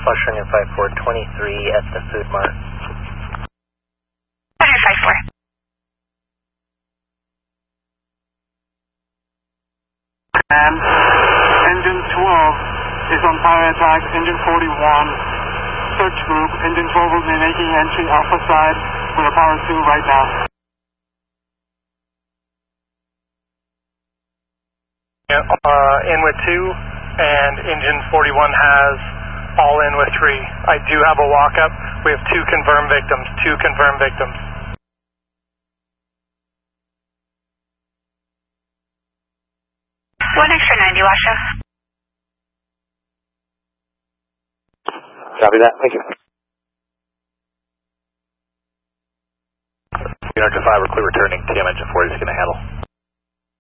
Flush Runner 5423 at the Food Mart. Runner 54. And engine 12 is on fire attack. Engine 41, search group. Engine 12 will be making entry Alpha side with a power 2 right now. In with 2, and engine 41 has all in with 3. I do have a walk-up. We have 2 confirmed victims. 2 confirmed victims. One extra 90, Washoe. Copy that. Thank you. Unit 5, we're clear returning. TM engine 40 is going to handle.